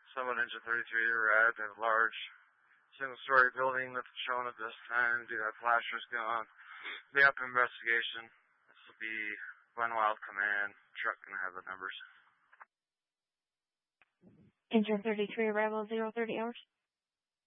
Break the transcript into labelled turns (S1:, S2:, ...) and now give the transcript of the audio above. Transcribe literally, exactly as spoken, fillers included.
S1: Summit Engine thirty-three, red, a large single-story building that's shown at this time. Do have flashers going. Be up investigation. This will be Glen Wild Command. Truck gonna have the numbers.
S2: Engine thirty-three, arrival zero thirty hours.